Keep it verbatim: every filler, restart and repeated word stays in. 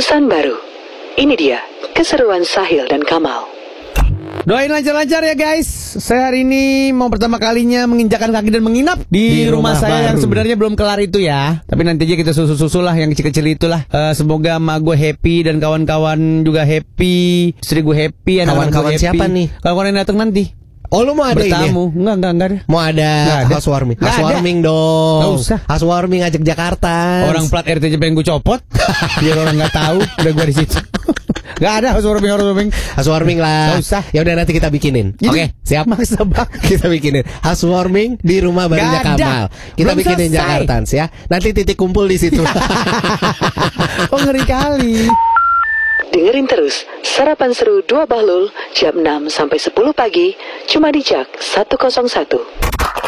Pesan baru. Ini dia keseruan Sahil dan Kamal. Doain lancar-lancar ya guys. Saya hari ini mau pertama kalinya menginjakan kaki dan menginap di, di rumah, rumah saya baru. Yang sebenarnya belum kelar itu ya. Tapi nanti aja kita susul-susul lah yang kecil-kecil itulah. uh, Semoga emak gue happy dan kawan-kawan juga happy. Istri gue happy. Kawan-kawan siapa nih? Kawan-kawan yang datang nanti. Oh, lu mau ada bertamu? ini? Enggak, enggak, enggak ada. Mau ada housewarming? Housewarming dong. Enggak usah. Housewarming ajak Jakarta. Orang plat R T aja pengen gue copot. Biar orang enggak tahu udah gue di situ. Enggak ada housewarming, housewarming. Housewarming lah. Enggak usah. Ya udah nanti kita bikinin. Oke, okay, siap. Maksa banget. Kita bikinin housewarming di rumah barunya Kamal. Kita belum bikinin Jakarta ya. Nanti titik kumpul di situ. Oh, ngeri kali. Dengerin terus Sarapan Seru Dua Bahlul jam enam sampai sepuluh pagi cuma di Jak seratus satu.